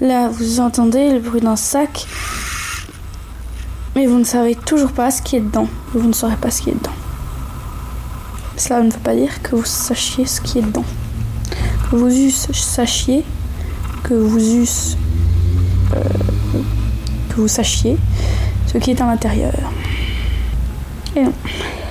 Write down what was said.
Là, vous entendez le bruit d'un sac, mais vous ne savez toujours pas ce qui est dedans. Vous ne saurez pas ce qui est dedans. Cela ne veut pas dire que vous sachiez ce qui est dedans. Que vous sachiez, que vous sachiez ce qui est à l'intérieur. Et non.